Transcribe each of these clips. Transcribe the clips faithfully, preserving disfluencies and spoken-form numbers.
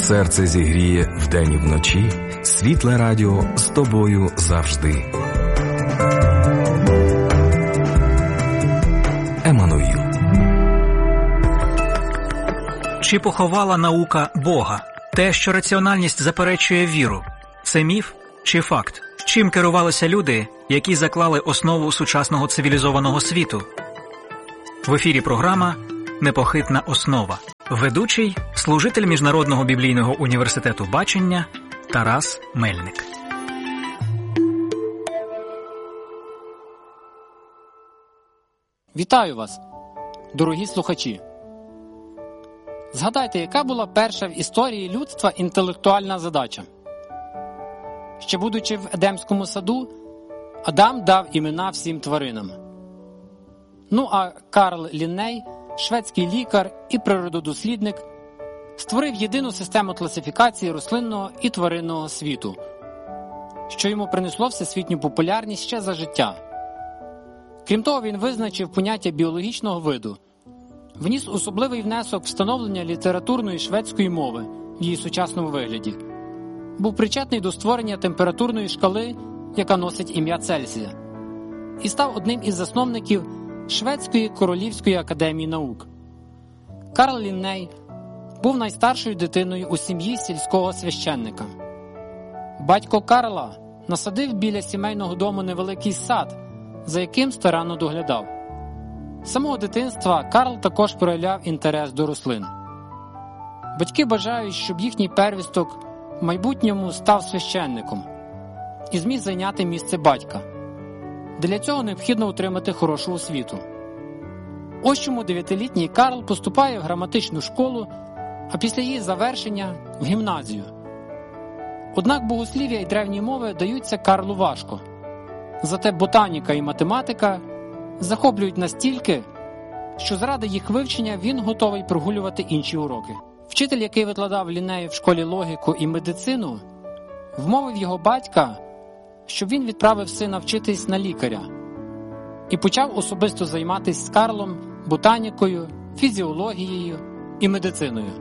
серце зігріє вдень і вночі, Світле радіо з тобою завжди. Еммануїл. Чи поховала наука Бога? Те, що раціональність заперечує віру – це міф чи факт? Чим керувалися люди, які заклали основу сучасного цивілізованого світу? В ефірі програма «Непохитна основа». Ведучий – служитель Міжнародного біблійного університету бачення Тарас Мельник. Вітаю вас, дорогі слухачі! Згадайте, яка була перша в історії людства інтелектуальна задача? Ще будучи в Едемському саду, Адам дав імена всім тваринам. Ну а Карл Лінней, шведський лікар і природодослідник, створив єдину систему класифікації рослинного і тваринного світу, що йому принесло всесвітню популярність ще за життя. Крім того, він визначив поняття біологічного виду, вніс особливий внесок в встановлення літературної шведської мови в її сучасному вигляді, був причетний до створення температурної шкали, яка носить ім'я Цельсія, і став одним із засновників Шведської Королівської академії наук. Карл Лінней був найстаршою дитиною у сім'ї сільського священника. Батько Карла насадив біля сімейного дому невеликий сад, за яким старанно доглядав. З самого дитинства Карл також проявляв інтерес до рослин. Батьки бажають, щоб їхній первісток в майбутньому став священником і зміг зайняти місце батька. Для цього необхідно отримати хорошу освіту. Ось чому дев'ятилітній Карл поступає в граматичну школу, а після її завершення – в гімназію. Однак богослів'я і древні мови даються Карлу важко. Зате ботаніка і математика захоплюють настільки, що заради їх вивчення він готовий прогулювати інші уроки. Вчитель, який викладав Ліннею в школі логіку і медицину, вмовив його батька, щоб він відправив сина вчитись на лікаря, і почав особисто займатися з Карлом ботанікою, фізіологією і медициною.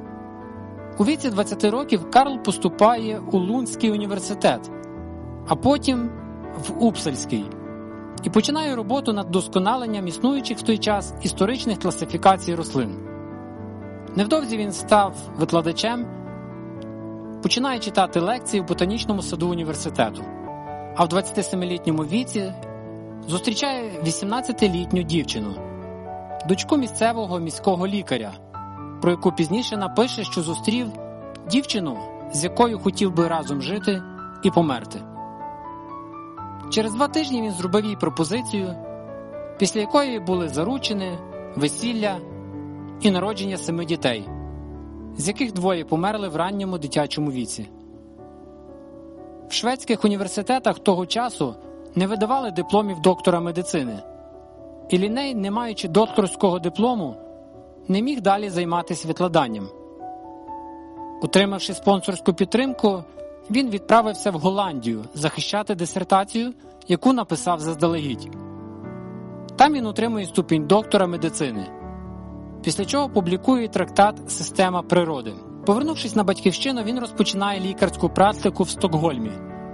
У віці двадцяти років Карл поступає у Лундський університет, а потім в Упсальський, і починає роботу над вдосконаленням існуючих в той час історичних класифікацій рослин. Невдовзі він став викладачем, починає читати лекції в ботанічному саду університету, а в двадцятисемилітньому віці зустрічає вісімнадцятилітню дівчину, дочку місцевого міського лікаря, про яку пізніше напише, що зустрів дівчину, з якою хотів би разом жити і померти. Через два тижні він зробив їй пропозицію, після якої були заручини, весілля і народження семи дітей, з яких двоє померли в ранньому дитячому віці. В шведських університетах того часу не видавали дипломів доктора медицини, і Лінней, не маючи докторського диплому, не міг далі займатися викладанням. Отримавши спонсорську підтримку, він відправився в Голландію захищати дисертацію, яку написав заздалегідь. Там він отримує ступінь доктора медицини, після чого публікує трактат «Система природи». Повернувшись на батьківщину, він розпочинає лікарську практику в Стокгольмі.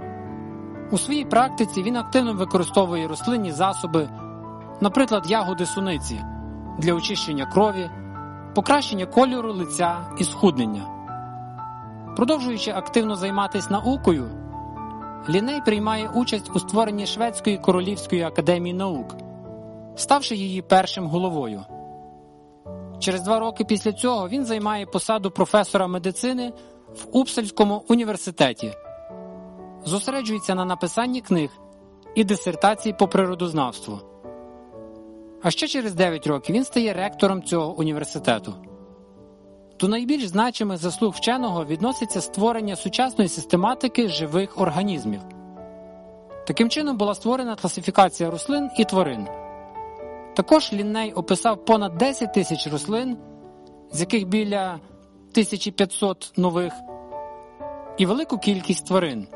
У своїй практиці він активно використовує рослинні засоби, наприклад, ягоди суниці, для очищення крові, покращення кольору лиця і схуднення. Продовжуючи активно займатися наукою, Лінней приймає участь у створенні Шведської Королівської академії наук, ставши її першим головою. Через два роки після цього він займає посаду професора медицини в Упсальському університеті, зосереджується на написанні книг і дисертацій по природознавству. А ще через дев'ять років він стає ректором цього університету. До найбільш значимих заслуг вченого відноситься створення сучасної систематики живих організмів. Таким чином була створена класифікація рослин і тварин. Також Лінней описав понад десять тисяч рослин, з яких біля тисяча п'ятсот нових, і велику кількість тварин.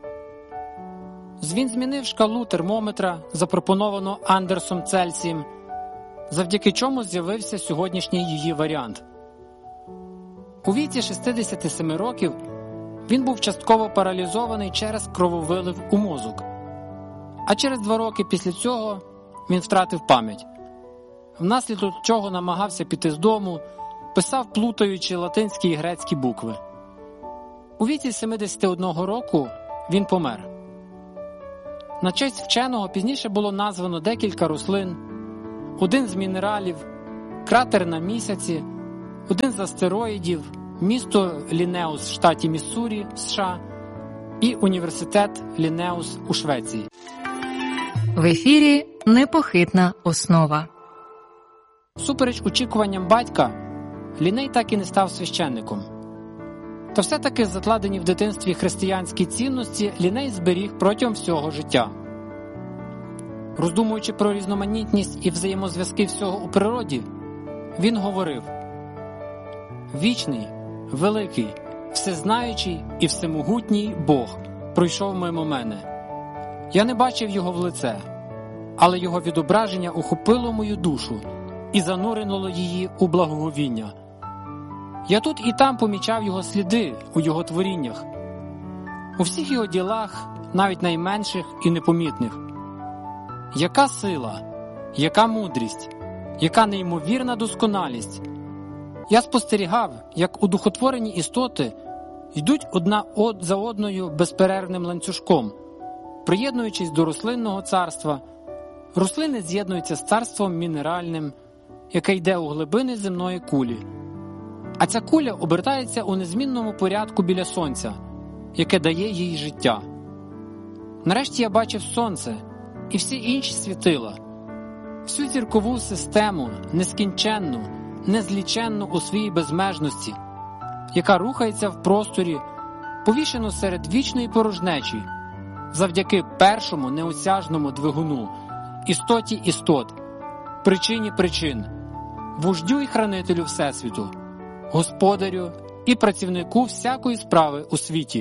Він змінив шкалу термометра, запропоновану Андерсом Цельсієм, завдяки чому з'явився сьогоднішній її варіант. У віці шістдесят сім років він був частково паралізований через крововилив у мозок. А через два роки після цього він втратив пам'ять, внаслідок чого намагався піти з дому, писав, плутаючи латинські і грецькі букви. У віці сімдесят один року він помер. На честь вченого пізніше було названо декілька рослин, один з мінералів, кратер на місяці, один з астероїдів, місто Ліннеус в штаті Міссурі, США і університет Ліннеус у Швеції. В ефірі «Непохитна основа». Всупереч очікуванням батька, Лінней так і не став священником. Та все-таки закладені в дитинстві християнські цінності Лінней зберіг протягом всього життя. Роздумуючи про різноманітність і взаємозв'язки всього у природі, він говорив: «Вічний, великий, всезнаючий і всемогутній Бог пройшов мимо мене. Я не бачив його в лице, але його відображення охопило мою душу і занурило її у благоговіння. Я тут і там помічав його сліди у його творіннях, у всіх його ділах, навіть найменших і непомітних. Яка сила, яка мудрість, яка неймовірна досконалість! Я спостерігав, як удухотворені істоти йдуть одна од за одною безперервним ланцюжком, приєднуючись до рослинного царства. Рослини з'єднуються з царством мінеральним, яке йде у глибини земної кулі. А ця куля обертається у незмінному порядку біля сонця, яке дає їй життя. Нарешті я бачив сонце і всі інші світила, всю зіркову систему, нескінченну, незліченну у своїй безмежності, яка рухається в просторі, повішену серед вічної порожнечі, завдяки першому неосяжному двигуну, істоті істот, причині причин, вождю і хранителю Всесвіту, господарю і працівнику всякої справи у світі.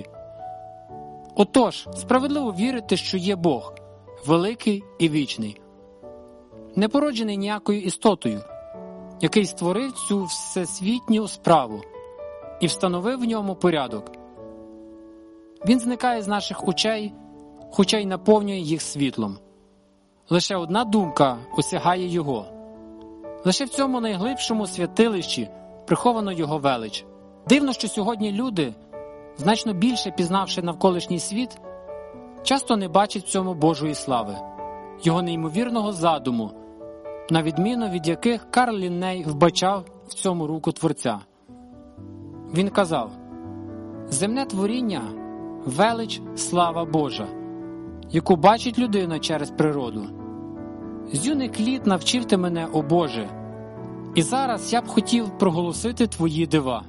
Отож, справедливо вірити, що є Бог, великий і вічний, не породжений ніякою істотою, який створив цю всесвітню справу і встановив в ньому порядок. Він зникає з наших очей, хоча й наповнює їх світлом. Лише одна думка осягає його. Лише в цьому найглибшому святилищі приховано його велич. Дивно, що сьогодні люди, значно більше пізнавши навколишній світ, часто не бачать в цьому Божої слави, його неймовірного задуму, на відміну від яких Карл Лінней вбачав в цьому руку Творця. Він казав: «Земне творіння – велич, слава Божа, яку бачить людина через природу. З юних літ навчив ти мене, о Боже, і зараз я б хотів проголосити твої дива».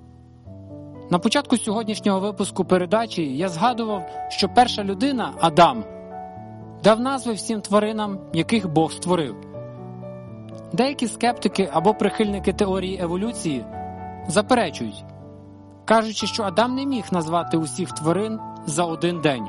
На початку сьогоднішнього випуску передачі я згадував, що перша людина, Адам, дав назви всім тваринам, яких Бог створив. Деякі скептики або прихильники теорії еволюції заперечують, кажучи, що Адам не міг назвати усіх тварин за один день.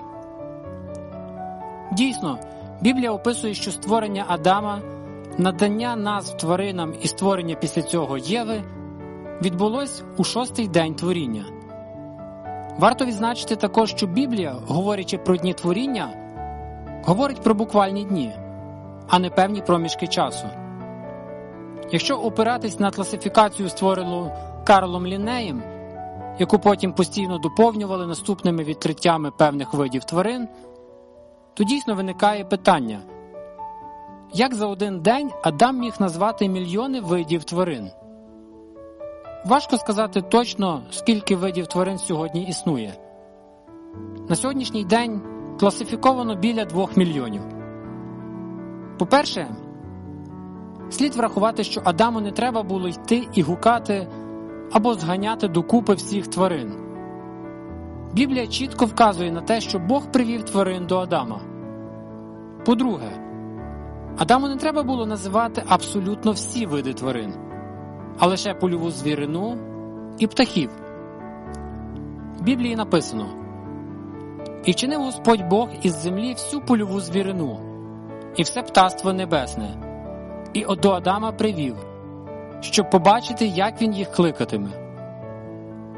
Дійсно, Біблія описує, що створення Адама, надання назв тваринам і створення після цього Єви відбулось у шостий день творіння. Варто відзначити також, що Біблія, говорячи про дні творіння, говорить про буквальні дні, а не певні проміжки часу. Якщо опиратись на класифікацію, створену Карлом Ліннеєм, яку потім постійно доповнювали наступними відкриттями певних видів тварин, то дійсно виникає питання: як за один день Адам міг назвати мільйони видів тварин? Важко сказати точно, скільки видів тварин сьогодні існує. На сьогоднішній день класифіковано біля двох мільйонів. По-перше, слід врахувати, що Адаму не треба було йти і гукати або зганяти докупи всіх тварин. Біблія чітко вказує на те, що Бог привів тварин до Адама. По-друге, Адаму не треба було називати абсолютно всі види тварин, а лише польову звірину і птахів. В Біблії написано: «І вчинив Господь Бог із землі всю польову звірину і все птаство небесне, і до Адама привів, щоб побачити, як він їх кликатиме.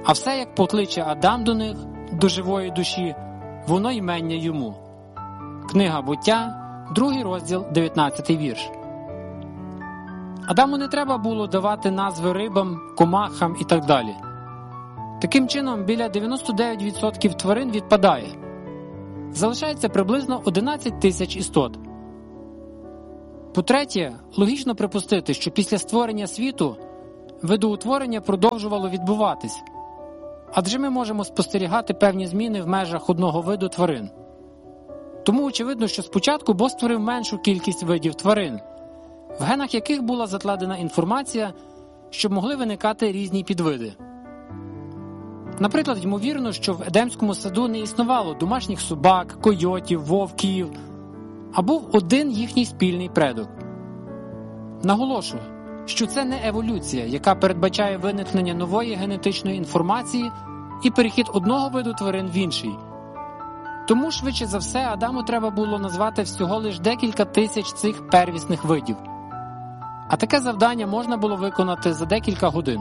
А все, як покличе Адам до них, до живої душі, воно ймення йому. Книга Буття, другий розділ, дев'ятнадцятий вірш. Адаму не треба було давати назви рибам, комахам і так далі. Таким чином, біля дев'яносто дев'ять відсотків тварин відпадає. Залишається приблизно одинадцять тисяч істот. По-третє, логічно припустити, що після створення світу видоутворення продовжувало відбуватись. Адже ми можемо спостерігати певні зміни в межах одного виду тварин. Тому очевидно, що спочатку Бог створив меншу кількість видів тварин, в генах яких була закладена інформація, щоб могли виникати різні підвиди. Наприклад, ймовірно, що в Едемському саду не існувало домашніх собак, койотів, вовків, а був один їхній спільний предок. Наголошую, що це не еволюція, яка передбачає виникнення нової генетичної інформації і перехід одного виду тварин в інший. Тому, швидше за все, Адаму треба було назвати всього лише декілька тисяч цих первісних видів. А таке завдання можна було виконати за декілька годин.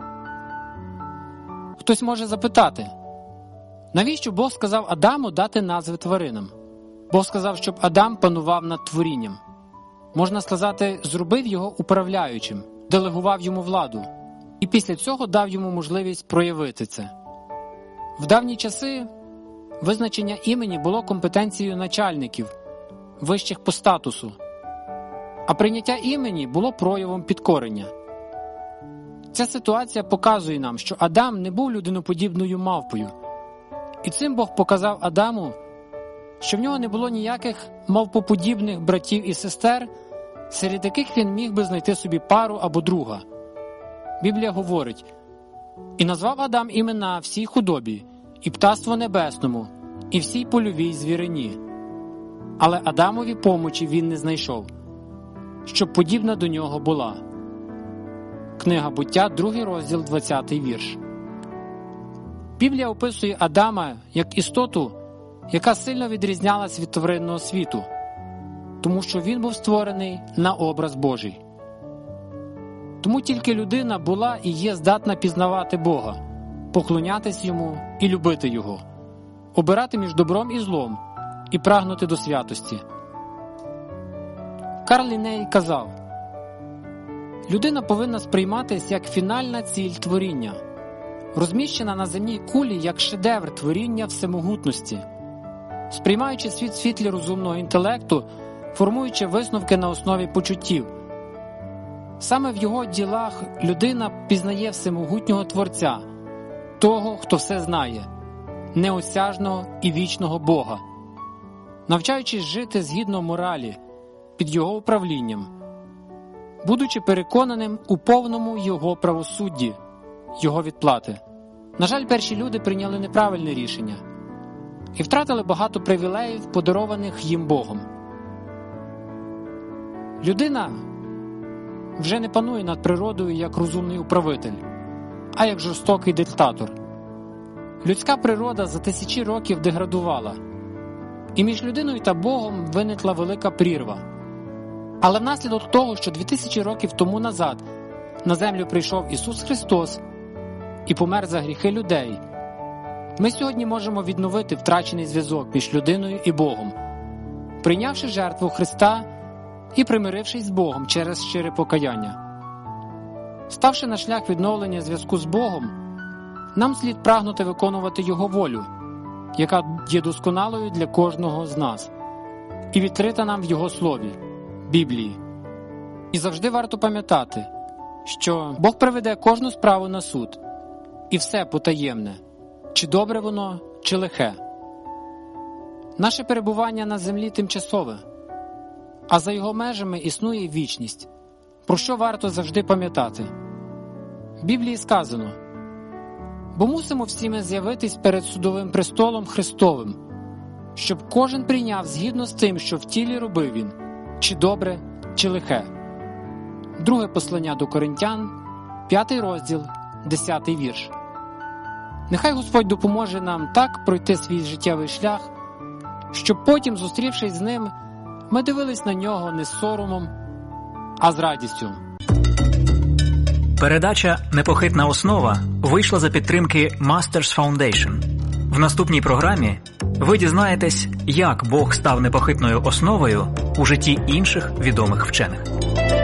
Хтось може запитати, навіщо Бог сказав Адаму дати назви тваринам? Бог сказав, щоб Адам панував над творінням. Можна сказати, зробив його управляючим, делегував йому владу, і після цього дав йому можливість проявити це. В давні часи визначення імені було компетенцією начальників, вищих по статусу, а прийняття імені було проявом підкорення. Ця ситуація показує нам, що Адам не був людиноподібною мавпою. І цим Бог показав Адаму, що в нього не було ніяких мавпоподібних братів і сестер, серед яких він міг би знайти собі пару або друга. Біблія говорить: «І назвав Адам імена всій худобі, і птаству небесному, і всій польовій звірині. Але Адамові помочі він не знайшов, щоб подібна до нього була». Книга Буття, другий розділ, двадцятий вірш. Біблія описує Адама як істоту, яка сильно відрізнялась від тваринного світу, тому що він був створений на образ Божий. Тому тільки людина була і є здатна пізнавати Бога, поклонятись Йому і любити Його, обирати між добром і злом і прагнути до святості. Карл Лінней казав: людина повинна сприйматись як фінальна ціль творіння, розміщена на земній кулі як шедевр творіння всемогутності, сприймаючи світ в світлі розумного інтелекту, формуючи висновки на основі почуттів. Саме в його ділах людина пізнає всемогутнього Творця, того, хто все знає, неосяжного і вічного Бога, навчаючись жити згідно моралі, під його управлінням, будучи переконаним у повному його правосудді, його відплати. На жаль, перші люди прийняли неправильне рішення і втратили багато привілеїв, подарованих їм Богом. Людина вже не панує над природою як розумний управитель, а як жорстокий диктатор. Людська природа за тисячі років деградувала, і між людиною та Богом виникла велика прірва. Але внаслідок того, що дві тисячі років тому назад на землю прийшов Ісус Христос і помер за гріхи людей, ми сьогодні можемо відновити втрачений зв'язок між людиною і Богом, прийнявши жертву Христа і примирившись з Богом через щире покаяння. Ставши на шлях відновлення зв'язку з Богом, нам слід прагнути виконувати Його волю, яка є досконалою для кожного з нас і відкрита нам в Його Слові, Біблії. І завжди варто пам'ятати, що Бог приведе кожну справу на суд, і все потаємне, чи добре воно, чи лихе. Наше перебування на землі тимчасове, а за його межами існує вічність, про що варто завжди пам'ятати. В Біблії сказано: «Бо мусимо всі ми з'явитись перед судовим престолом Христовим, щоб кожен прийняв згідно з тим, що в тілі робив він, чи добре, чи лихе». Друге послання до Коринтян, п'ятий розділ, десятий вірш. Нехай Господь допоможе нам так пройти свій життєвий шлях, щоб потім, зустрівшись з ним, ми дивились на нього не з соромом, а з радістю. Передача «Непохитна основа» вийшла за підтримки Masters Foundation. В наступній програмі ви дізнаєтесь, як Бог став непохитною основою у житті інших відомих вчених.